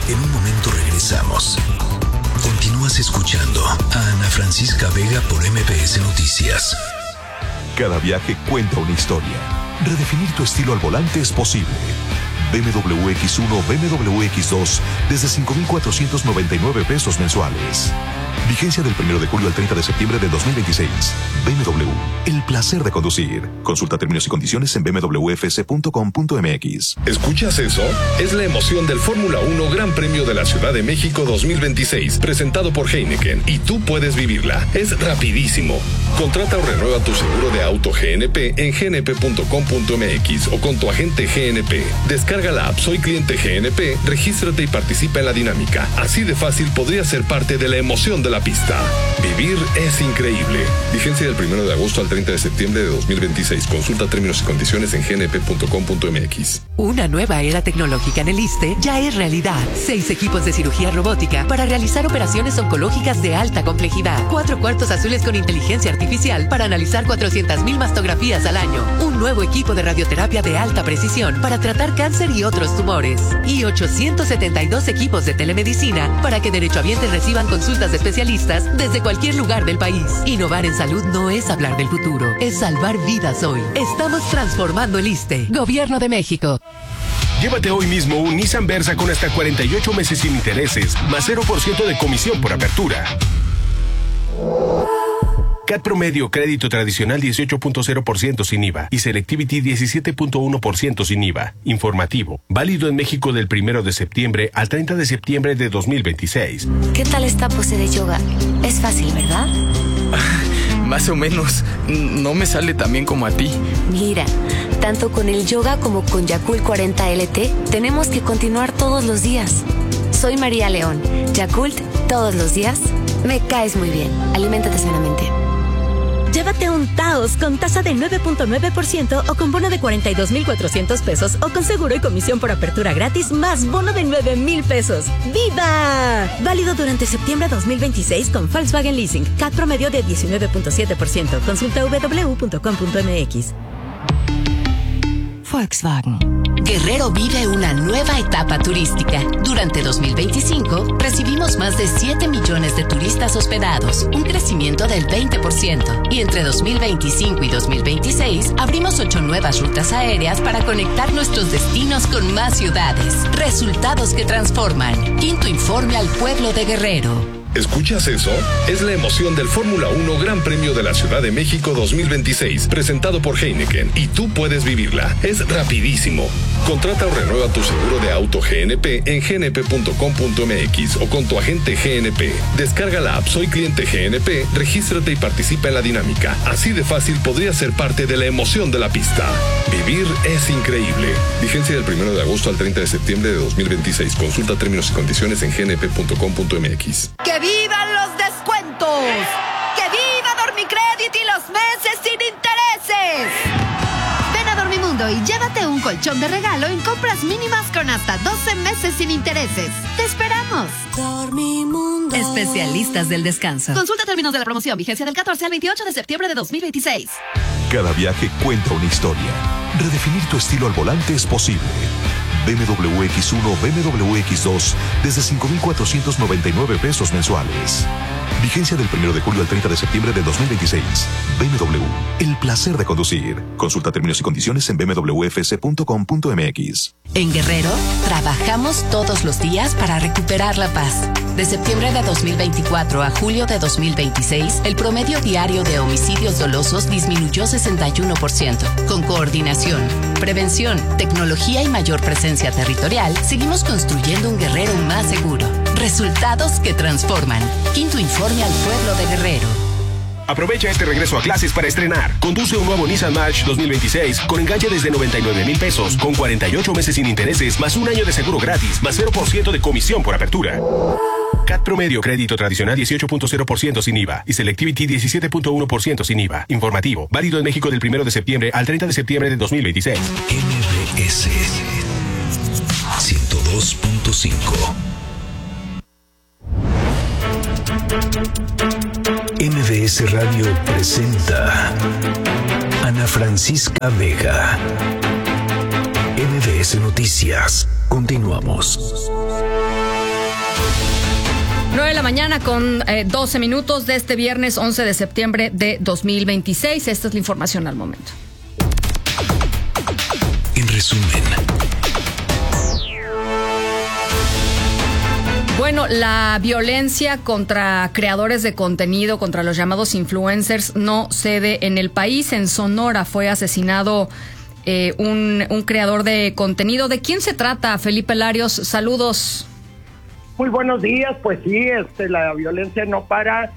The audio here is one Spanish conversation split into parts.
En un momento regresamos. Continúas escuchando a Ana Francisca Vega por MBS Noticias. Cada viaje cuenta una historia. Redefinir tu estilo al volante es posible. BMW X1, BMW X2 desde 5,499 pesos mensuales. Vigencia del 1 de julio al 30 de septiembre de 2026. BMW, el placer de conducir. Consulta términos y condiciones en bmwfc.com.mx. ¿Escuchas eso? Es la emoción del Fórmula 1 Gran Premio de la Ciudad de México 2026, presentado por Heineken, y tú puedes vivirla. Es rapidísimo. Contrata o renueva tu seguro de auto GNP en gnp.com.mx o con tu agente GNP. Descarga la app Soy Cliente GNP, regístrate y participa en la dinámica. Así de fácil podrías ser parte de la emoción de la pista. Vivir es increíble. Vigencia del 1 de agosto al 30 de septiembre de 2026. Consulta términos y condiciones en gnp.com.mx. Una nueva era tecnológica en el ISSSTE ya es realidad. 6 equipos de cirugía robótica para realizar operaciones oncológicas de alta complejidad. 4 cuartos azules con inteligencia artificial para analizar 400,000 mastografías al año. Un nuevo equipo de radioterapia de alta precisión para tratar cáncer y otros tumores. Y 872 equipos de telemedicina para que derechohabientes reciban consultas de especialistas desde cualquier lugar del país. Innovar en salud no es hablar del futuro, es salvar vidas hoy. Estamos transformando el ISSSTE. Gobierno de México. Llévate hoy mismo un Nissan Versa con hasta 48 meses sin intereses, más 0% de comisión por apertura. CAT promedio, crédito tradicional 18.0% sin IVA y Selectivity 17.1% sin IVA. Informativo. Válido en México del 1 de septiembre al 30 de septiembre de 2026. ¿Qué tal esta pose de yoga? Es fácil, ¿verdad? Más o menos. No me sale tan bien como a ti. Mira, tanto con el yoga como con Yakult 40 LT, tenemos que continuar todos los días. Soy María León. Yakult, todos los días. Me caes muy bien. Aliméntate sanamente. Llévate un Taos con tasa de 9.9% o con bono de 42,400 pesos o con seguro y comisión por apertura gratis más bono de 9,000 pesos. ¡Viva! Válido durante septiembre 2026 con Volkswagen Leasing. CAT promedio de 19.7%. Consulta www.com.mx. Volkswagen. Guerrero vive una nueva etapa turística. Durante 2025, recibimos más de 7 millones de turistas hospedados, un crecimiento del 20%. Y entre 2025 y 2026, abrimos 8 nuevas rutas aéreas para conectar nuestros destinos con más ciudades. Resultados que transforman. Quinto informe al pueblo de Guerrero. ¿Escuchas eso? Es la emoción del Fórmula 1 Gran Premio de la Ciudad de México 2026, presentado por Heineken, y tú puedes vivirla. Es rapidísimo. Contrata o renueva tu seguro de auto GNP en gnp.com.mx o con tu agente GNP. Descarga la app Soy Cliente GNP, regístrate y participa en la dinámica. Así de fácil podrías ser parte de la emoción de la pista. Vivir es increíble. Vigencia del 1 de agosto al 30 de septiembre de 2026. Consulta términos y condiciones en gnp.com.mx. ¡Que vivan los descuentos! ¡Que viva Dormicredit y los meses sin intereses! Ven a Dormimundo y llévate un colchón de regalo en compras mínimas con hasta 12 meses sin intereses. ¡Te esperamos! Dormimundo. Especialistas del descanso. Consulta términos de la promoción. Vigencia del 14 al 28 de septiembre de 2026. Cada viaje cuenta una historia. Redefinir tu estilo al volante es posible. BMW X1, BMW X2 desde 5,499 pesos mensuales. Vigencia del 1 de julio al 30 de septiembre de 2026. BMW, el placer de conducir. Consulta términos y condiciones en bmwfc.com.mx. En Guerrero, trabajamos todos los días para recuperar la paz. De septiembre de 2024 a julio de 2026, el promedio diario de homicidios dolosos disminuyó 61%. Con coordinación, prevención, tecnología y mayor presencia territorial, seguimos construyendo un Guerrero más seguro. Resultados que transforman. Quinto informe al pueblo de Guerrero. Aprovecha este regreso a clases para estrenar. Conduce un nuevo Nissan March 2026 con enganche desde 99,000 pesos, con 48 meses sin intereses, más un año de seguro gratis, más 0% de comisión por apertura. CAT promedio, crédito tradicional 18.0% sin IVA y Selectivity 17.1% sin IVA. Informativo. Válido en México del 1 de septiembre al 30 de septiembre de 2026. MBS 102.5. MBS Radio presenta Ana Francisca Vega. MBS Noticias. Continuamos. 9 de la mañana con 12 minutos de este viernes 11 de septiembre de 2026. Esta es la información al momento. En resumen. Bueno, la violencia contra creadores de contenido, contra los llamados influencers, no cede en el país. En Sonora fue asesinado un creador de contenido. ¿De quién se trata, Felipe Larios? Saludos. Muy buenos días. Pues sí, la violencia no para.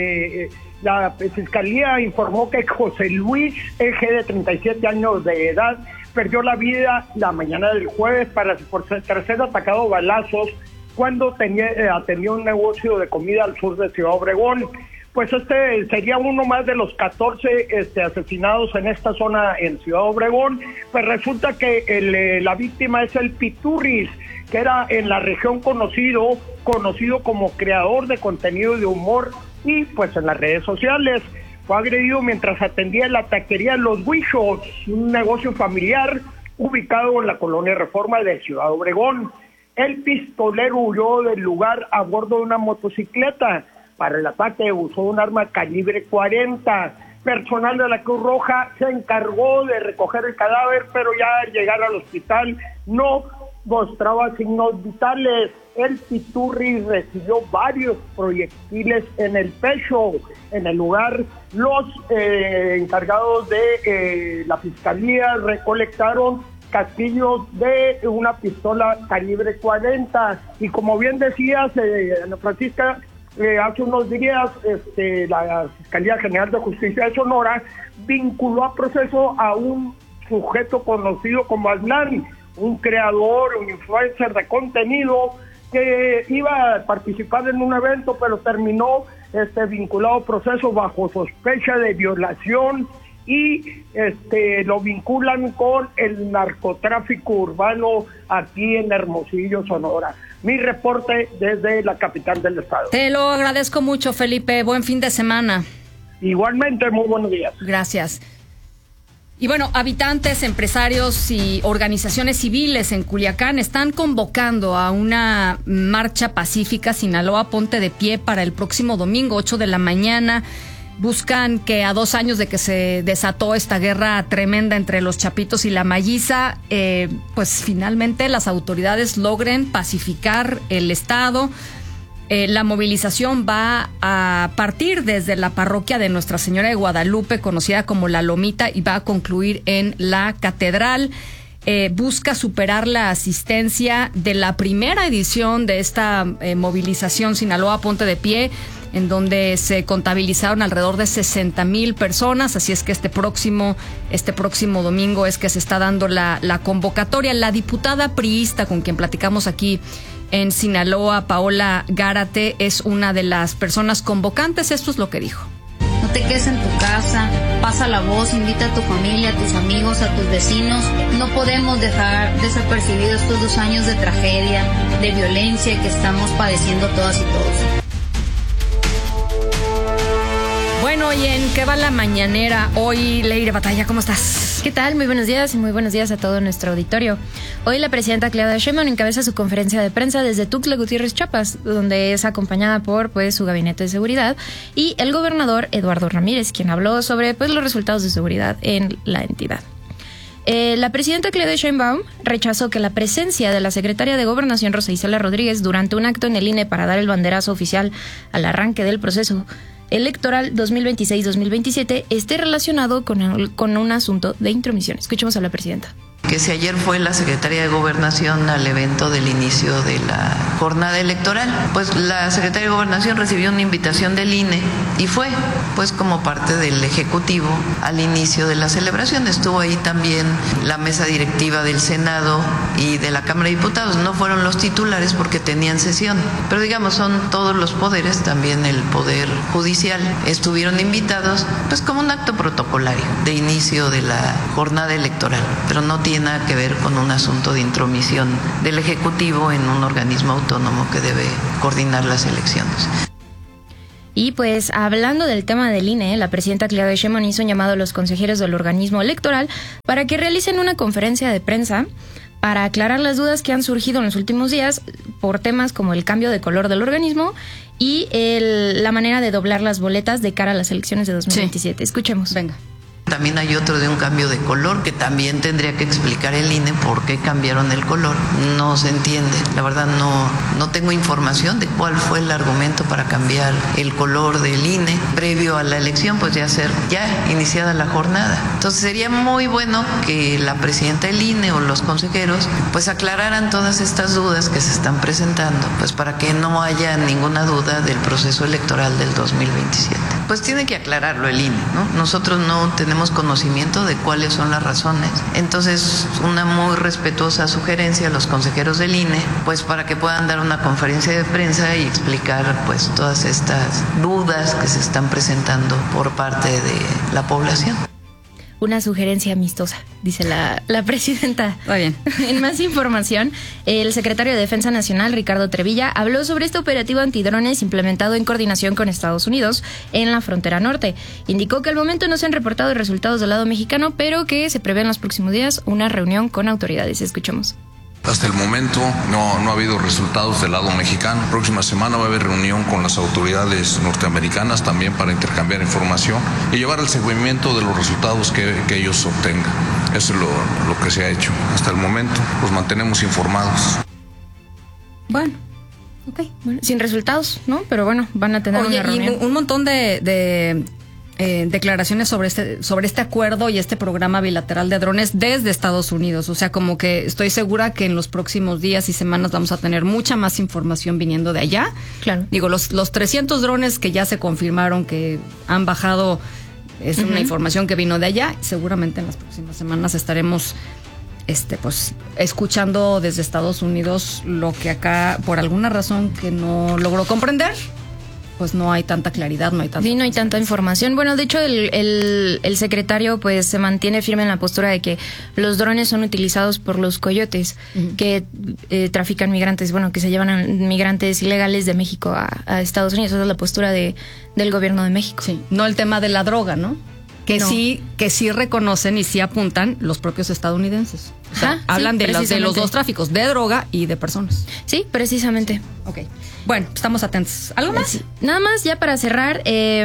La Fiscalía informó que José Luis Eje, de 37 años de edad, perdió la vida la mañana del jueves por ser atacado a balazos cuando atendía un negocio de comida al sur de Ciudad Obregón. Pues sería uno más de los 14 asesinados en esta zona en Ciudad Obregón. Pues resulta que la víctima es el Piturris, que era en la región conocido como creador de contenido de humor y pues en las redes sociales. Fue agredido mientras atendía la taquería Los Huichos, un negocio familiar ubicado en la colonia Reforma de Ciudad Obregón. El pistolero huyó del lugar a bordo de una motocicleta. Para el ataque usó un arma calibre 40. Personal de la Cruz Roja se encargó de recoger el cadáver, pero ya al llegar al hospital no mostraba signos vitales. El Piturri recibió varios proyectiles en el pecho. En el lugar, los encargados de la Fiscalía recolectaron casquillos de una pistola calibre 40. Y como bien decías, Ana Francisca, hace unos días la Fiscalía General de Justicia de Sonora vinculó a proceso a un sujeto conocido como Aslan, un creador, un influencer de contenido que iba a participar en un evento, pero terminó vinculado a proceso bajo sospecha de violación y lo vinculan con el narcotráfico urbano aquí en Hermosillo, Sonora. Mi reporte desde la capital del estado. Te lo agradezco mucho, Felipe. Buen fin de semana. Igualmente, muy buenos días. Gracias. Y bueno, habitantes, empresarios y organizaciones civiles en Culiacán están convocando a una marcha pacífica Sinaloa Ponte de Pie para el próximo domingo, 8 de la mañana. Buscan que a 2 años de que se desató esta guerra tremenda entre los Chapitos y la Malliza, pues finalmente las autoridades logren pacificar el estado. La movilización va a partir desde la parroquia de Nuestra Señora de Guadalupe, conocida como La Lomita, y va a concluir en la catedral. Busca superar la asistencia de la primera edición de esta movilización Sinaloa Ponte de Pie, en donde se contabilizaron alrededor de 60,000 personas, así es que este próximo domingo es que se está dando la convocatoria. La diputada priista con quien platicamos aquí en Sinaloa, Paola Gárate, es una de las personas convocantes. Esto es lo que dijo. No te quedes en tu casa, pasa la voz, invita a tu familia, a tus amigos, a tus vecinos. No podemos dejar desapercibidos estos 2 años de tragedia, de violencia que estamos padeciendo todas y todos. Bueno, ¿y en qué va la mañanera hoy, Leire Batalla? ¿Cómo estás? ¿Qué tal? Muy buenos días y muy buenos días a todo nuestro auditorio. Hoy la presidenta Claudia Sheinbaum encabeza su conferencia de prensa desde Tuxtla Gutiérrez, Chiapas, donde es acompañada por su gabinete de seguridad y el gobernador Eduardo Ramírez, quien habló sobre los resultados de seguridad en la entidad. La presidenta Claudia Sheinbaum rechazó que la presencia de la secretaria de Gobernación Rosa Isela Rodríguez durante un acto en el INE para dar el banderazo oficial al arranque del proceso electoral 2026-2027 esté relacionado con un asunto de intromisión. Escuchemos a la presidenta. Que si ayer fue la secretaria de Gobernación al evento del inicio de la jornada electoral, pues la secretaria de Gobernación recibió una invitación del INE y fue, pues como parte del Ejecutivo al inicio de la celebración. Estuvo ahí también la mesa directiva del Senado y de la Cámara de Diputados. No fueron los titulares porque tenían sesión, pero digamos son todos los poderes, también el Poder Judicial, estuvieron invitados pues como un acto protocolario de inicio de la jornada electoral, pero no tiene nada que ver con un asunto de intromisión del Ejecutivo en un organismo autónomo que debe coordinar las elecciones. Y pues hablando del tema del INE, la presidenta Claudia Sheinbaum hizo un llamado a los consejeros del organismo electoral para que realicen una conferencia de prensa para aclarar las dudas que han surgido en los últimos días por temas como el cambio de color del organismo y la manera de doblar las boletas de cara a las elecciones de 2027. Sí. Escuchemos. Venga. También hay otro de un cambio de color que también tendría que explicar el INE por qué cambiaron el color. No se entiende. La verdad no tengo información de cuál fue el argumento para cambiar el color del INE previo a la elección, pues ya iniciada la jornada. Entonces sería muy bueno que la presidenta del INE o los consejeros pues aclararan todas estas dudas que se están presentando, pues para que no haya ninguna duda del proceso electoral del 2027. Pues tiene que aclararlo el INE, ¿no? Nosotros no tenemos conocimiento de cuáles son las razones. Entonces, una muy respetuosa sugerencia a los consejeros del INE, pues para que puedan dar una conferencia de prensa y explicar pues todas estas dudas que se están presentando por parte de la población. Una sugerencia amistosa, dice la presidenta. Muy bien. En más información, el secretario de Defensa Nacional, Ricardo Trevilla, habló sobre este operativo antidrones implementado en coordinación con Estados Unidos en la frontera norte. Indicó que al momento no se han reportado resultados del lado mexicano, pero que se prevé en los próximos días una reunión con autoridades. Escuchemos. Hasta el momento no ha habido resultados del lado mexicano. Próxima semana va a haber reunión con las autoridades norteamericanas también para intercambiar información y llevar el seguimiento de los resultados que ellos obtengan. Eso es lo que se ha hecho hasta el momento. Los mantenemos informados. Bueno, sin resultados, ¿no? Pero bueno, van a tener una reunión. Y un montón de declaraciones sobre este acuerdo y este programa bilateral de drones desde Estados Unidos. O sea, como que estoy segura que en los próximos días y semanas vamos a tener mucha más información viniendo de allá. Claro. Digo, los 300 drones que ya se confirmaron que han bajado, es una información que vino de allá. Seguramente en las próximas semanas estaremos pues escuchando desde Estados Unidos lo que acá, por alguna razón que no logró comprender, pues no hay tanta claridad, no hay tanta información. Bueno, de hecho, el secretario pues se mantiene firme en la postura de que los drones son utilizados por los coyotes que trafican migrantes, que se llevan a migrantes ilegales de México a Estados Unidos. Esa es la postura del gobierno de México. Sí, no el tema de la droga, ¿no? Que sí reconocen y sí apuntan los propios estadounidenses. O sea, hablan de los dos tráficos, de droga y de personas. Sí, precisamente. Ok. Bueno, estamos atentos. ¿Algo más? Sí. Nada más ya para cerrar,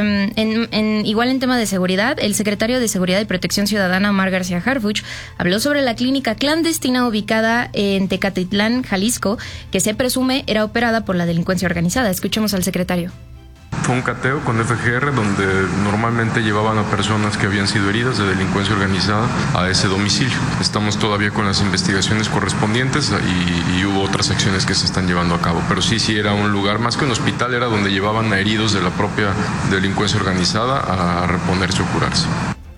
igual en tema de seguridad, el secretario de Seguridad y Protección Ciudadana, Omar García Harfuch, habló sobre la clínica clandestina ubicada en Tecatitlán, Jalisco, que se presume era operada por la delincuencia organizada. Escuchemos al secretario. Fue un cateo con FGR donde normalmente llevaban a personas que habían sido heridas de delincuencia organizada a ese domicilio. Estamos todavía con las investigaciones correspondientes y hubo otras acciones que se están llevando a cabo. Pero sí era un lugar, más que un hospital, era donde llevaban a heridos de la propia delincuencia organizada a reponerse o curarse.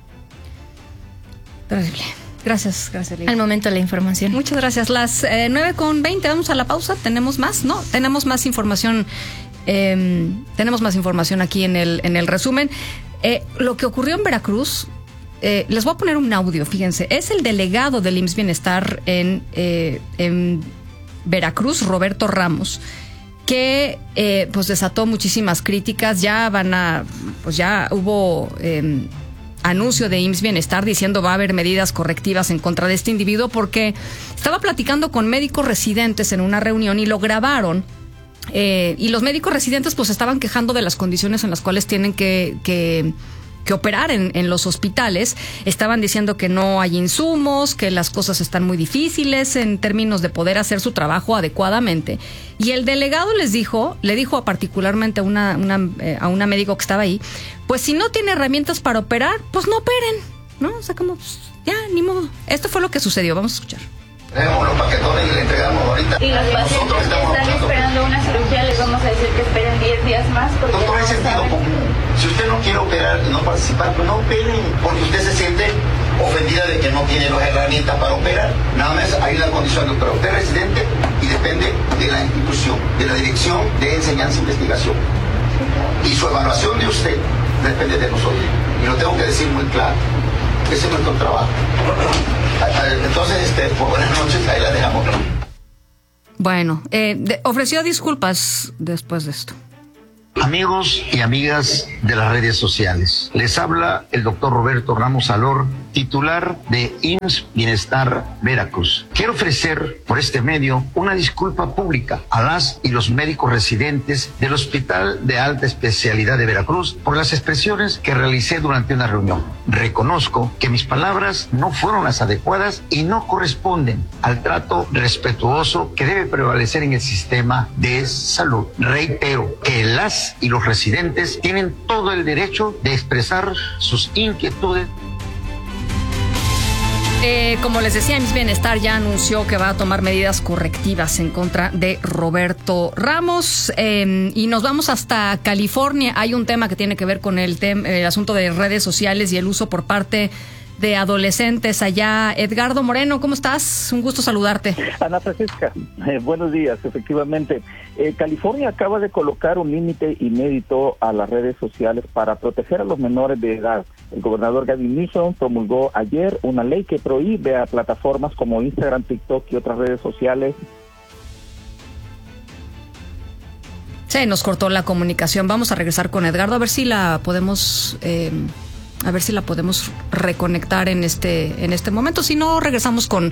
Terrible. Gracias, Lili. Al momento la información. Muchas gracias. Las 9:20, vamos a la pausa. ¿Tenemos más? No, tenemos más información. Tenemos más información aquí en el resumen. Lo que ocurrió en Veracruz, les voy a poner un audio, fíjense. Es el delegado del IMSS Bienestar en Veracruz, Roberto Ramos, que pues desató muchísimas críticas. Ya hubo anuncio de IMSS Bienestar diciendo va a haber medidas correctivas en contra de este individuo porque estaba platicando con médicos residentes en una reunión y lo grabaron. Y los médicos residentes pues estaban quejando de las condiciones en las cuales tienen que operar en los hospitales. Estaban diciendo que no hay insumos, que las cosas están muy difíciles en términos de poder hacer su trabajo adecuadamente. Y el delegado le dijo particularmente a una médico que estaba ahí, pues si no tiene herramientas para operar, pues no operen, ¿no? O sea, como, pues, ya, ni modo. Esto fue lo que sucedió, vamos a escuchar. Tenemos los paquetones y le entregamos ahorita. Y los pacientes que están esperando una cirugía, les vamos a decir que esperen 10 días más. Doctor, es sentido común. Si usted no quiere operar y no participar, pues no operen, porque usted se siente ofendida de que no tiene las herramientas para operar. Nada más hay una condición, doctor. Usted es residente y depende de la institución, de la dirección de enseñanza e investigación. Y su evaluación de usted depende de nosotros. Y lo tengo que decir muy claro. Ese es nuestro trabajo. Entonces, buenas noches, ahí la dejamos. Bueno, ofreció disculpas después de esto. Amigos y amigas de las redes sociales, les habla el doctor Roberto Ramos Salor titular de IMSS Bienestar Veracruz. Quiero ofrecer por este medio una disculpa pública a las y los médicos residentes del Hospital de Alta Especialidad de Veracruz por las expresiones que realicé durante una reunión. Reconozco que mis palabras no fueron las adecuadas y no corresponden al trato respetuoso que debe prevalecer en el sistema de salud. Reitero que las y los residentes tienen todo el derecho de expresar sus inquietudes. Como les decía, IMSS Bienestar ya anunció que va a tomar medidas correctivas en contra de Roberto Ramos. Y nos vamos hasta California. Hay un tema que tiene que ver con el asunto de redes sociales y el uso por parte de adolescentes allá. Edgardo Moreno, ¿cómo estás? Un gusto saludarte. Ana Francisca, buenos días. Efectivamente, California acaba de colocar un límite inédito a las redes sociales para proteger a los menores de edad. El gobernador Gavin Newsom promulgó ayer una ley que prohíbe a plataformas como Instagram, TikTok y otras redes sociales. Se nos cortó la comunicación. Vamos a regresar con Edgardo a ver si la podemos reconectar en este momento. Si no, regresamos con...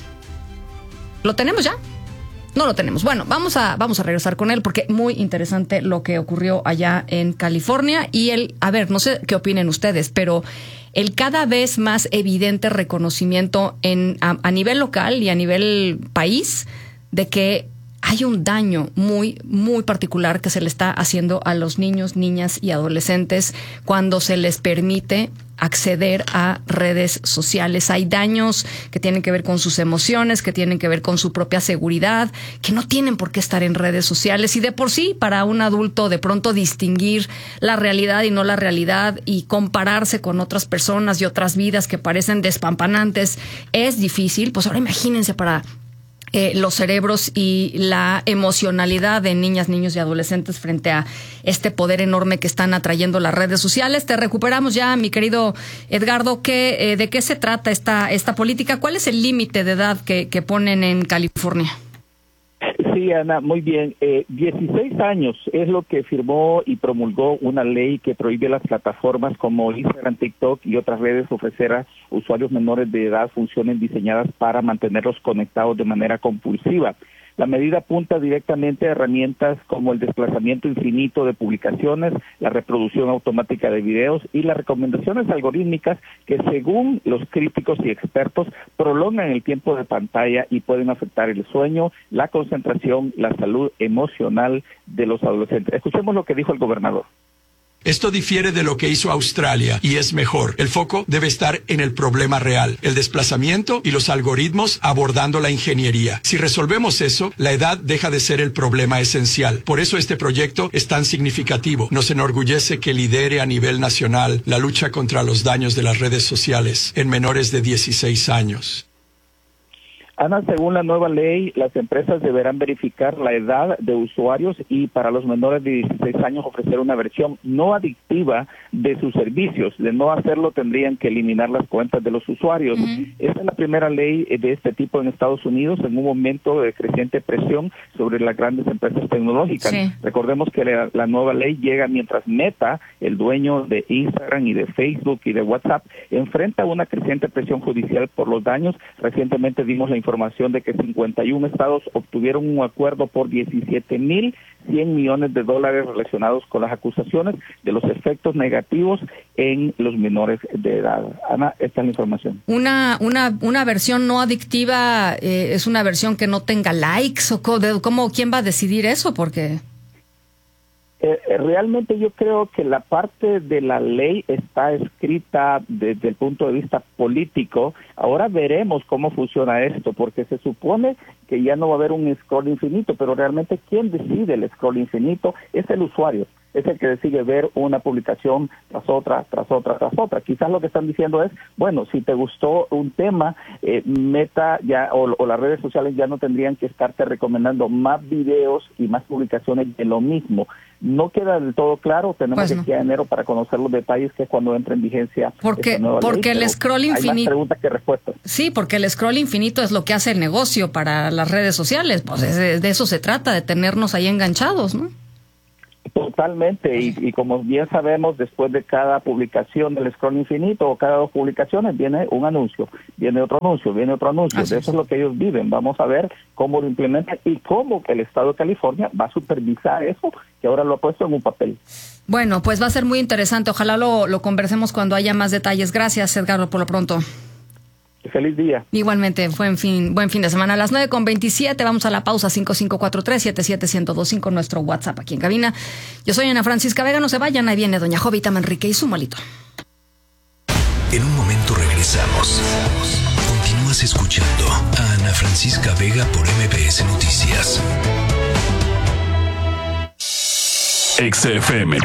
¿Lo tenemos ya? No lo tenemos. Bueno, vamos a regresar con él porque muy interesante lo que ocurrió allá en California y no sé qué opinen ustedes, pero el cada vez más evidente reconocimiento a nivel local y a nivel país de que hay un daño muy, muy particular que se le está haciendo a los niños, niñas y adolescentes cuando se les permite acceder a redes sociales. Hay daños que tienen que ver con sus emociones, que tienen que ver con su propia seguridad, que no tienen por qué estar en redes sociales. Y de por sí, para un adulto, de pronto distinguir la realidad y no la realidad y compararse con otras personas y otras vidas que parecen despampanantes es difícil. Pues ahora imagínense para los cerebros y la emocionalidad de niñas, niños y adolescentes frente a este poder enorme que están atrayendo las redes sociales. Te recuperamos ya, mi querido Edgardo. ¿De qué se trata esta política? ¿Cuál es el límite de edad que ponen en California? Sí, Ana, muy bien. 16 años es lo que firmó y promulgó una ley que prohíbe a las plataformas como Instagram, TikTok y otras redes ofrecer a usuarios menores de edad funciones diseñadas para mantenerlos conectados de manera compulsiva. La medida apunta directamente a herramientas como el desplazamiento infinito de publicaciones, la reproducción automática de videos y las recomendaciones algorítmicas que, según los críticos y expertos, prolongan el tiempo de pantalla y pueden afectar el sueño, la concentración, la salud emocional de los adolescentes. Escuchemos lo que dijo el gobernador. Esto difiere de lo que hizo Australia y es mejor. El foco debe estar en el problema real, el desplazamiento y los algoritmos abordando la ingeniería. Si resolvemos eso, la edad deja de ser el problema esencial. Por eso este proyecto es tan significativo. Nos enorgullece que lidere a nivel nacional la lucha contra los daños de las redes sociales en menores de 16 años. Ana, según la nueva ley, las empresas deberán verificar la edad de usuarios y para los menores de 16 años ofrecer una versión no adictiva de sus servicios. De no hacerlo, tendrían que eliminar las cuentas de los usuarios. Esta es la primera ley de este tipo en Estados Unidos en un momento de creciente presión sobre las grandes empresas tecnológicas. Sí. Recordemos que la nueva ley llega mientras Meta, el dueño de Instagram y de Facebook y de WhatsApp, enfrenta una creciente presión judicial por los daños. Recientemente dimos la información de que 51 estados obtuvieron un acuerdo por $17,100 millones relacionados con las acusaciones de los efectos negativos en los menores de edad. Ana, esta es la información. Una versión no adictiva es una versión que no tenga likes o ¿quién va a decidir eso? Porque realmente yo creo que la parte de la ley está escrita desde el punto de vista político. Ahora veremos cómo funciona esto, porque se supone que ya no va a haber un scroll infinito, pero realmente quien decide el scroll infinito es el usuario. Es el que decide ver una publicación tras otra, tras otra, tras otra. Quizás lo que están diciendo es, bueno, si te gustó un tema, Meta ya o las redes sociales ya no tendrían que estarte recomendando más videos y más publicaciones de lo mismo. No queda del todo claro, tenemos que ir a enero para conocer los detalles, que es cuando entra en vigencia esta nueva ley, el scroll infinito. Hay más preguntas que respuestas. Sí, porque el scroll infinito es lo que hace el negocio para las redes sociales. Pues de eso se trata, de tenernos ahí enganchados, ¿no? Totalmente, y como bien sabemos, después de cada publicación del scroll infinito o cada 2 publicaciones viene un anuncio, viene otro anuncio, viene otro anuncio. De eso es lo que ellos viven. Vamos a ver cómo lo implementan y cómo el Estado de California va a supervisar eso, que ahora lo ha puesto en un papel. Bueno, pues va a ser muy interesante. Ojalá lo conversemos cuando haya más detalles. Gracias, Edgardo, por lo pronto. Feliz día. Igualmente, buen fin de semana. A las 9:27 vamos a la pausa. 5543-77125, nuestro WhatsApp aquí en cabina. Yo soy Ana Francisca Vega, no se vayan, ahí viene doña Jovita Manrique y su malito. En un momento regresamos. Continúas escuchando a Ana Francisca Vega por MBS Noticias. XFM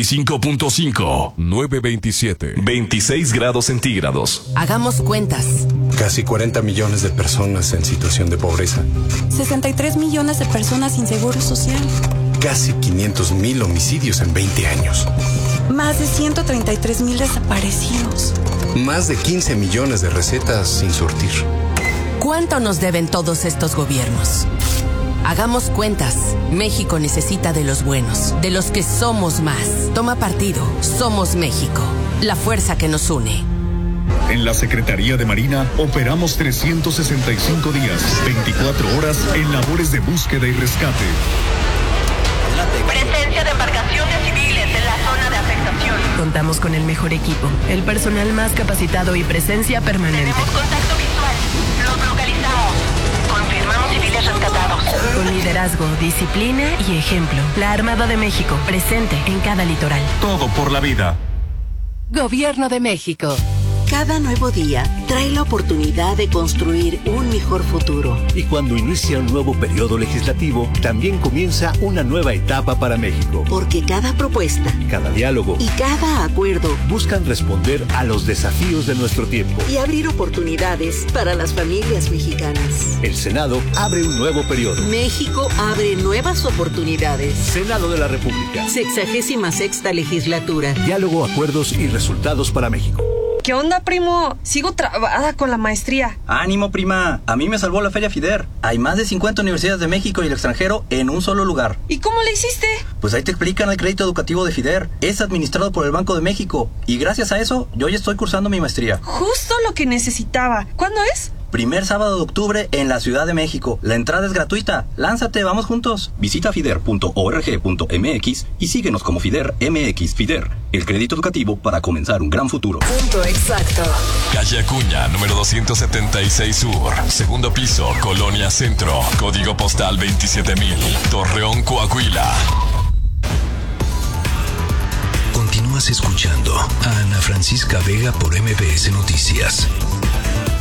95.5, 927, 26 grados centígrados. Hagamos cuentas. Casi 40 millones de personas en situación de pobreza. 63 millones de personas sin seguro social. Casi 500,000 homicidios en 20 años. Más de 133,000 desaparecidos. Más de 15 millones de recetas sin surtir. ¿Cuánto nos deben todos estos gobiernos? Hagamos cuentas. México necesita de los buenos, de los que somos más. Toma partido. Somos México. La fuerza que nos une. En la Secretaría de Marina operamos 365 días, 24 horas en labores de búsqueda y rescate. Presencia de embarcaciones civiles en la zona de afectación. Contamos con el mejor equipo, el personal más capacitado y presencia permanente. Tenemos contacto visual. Los localizamos. Confirmamos civiles rescatados. Con liderazgo, disciplina y ejemplo. La Armada de México, presente en cada litoral. Todo por la vida. Gobierno de México. Cada nuevo día trae la oportunidad de construir un mejor futuro. Y cuando inicia un nuevo periodo legislativo, también comienza una nueva etapa para México. Porque cada propuesta, cada diálogo y cada acuerdo buscan responder a los desafíos de nuestro tiempo y abrir oportunidades para las familias mexicanas. El Senado abre un nuevo periodo. México abre nuevas oportunidades. Senado de la República. 66ª legislatura. Diálogo, acuerdos y resultados para México. ¿Qué onda, primo? Sigo trabada con la maestría. ¡Ánimo, prima! A mí me salvó la Feria FIDER. Hay más de 50 universidades de México y el extranjero en un solo lugar. ¿Y cómo le hiciste? Pues ahí te explican el crédito educativo de FIDER. Es administrado por el Banco de México. Y gracias a eso, yo ya estoy cursando mi maestría. Justo lo que necesitaba. ¿Cuándo es? Primer sábado de octubre en la Ciudad de México. La entrada es gratuita. Lánzate, vamos juntos. Visita fider.org.mx y síguenos como FIDER MX. FIDER, el crédito educativo para comenzar un gran futuro. Punto exacto. Calle Acuña, número 276 Sur. Segundo piso, Colonia Centro. Código postal 27000. Torreón, Coahuila. Continúas escuchando a Ana Francisca Vega por MBS Noticias.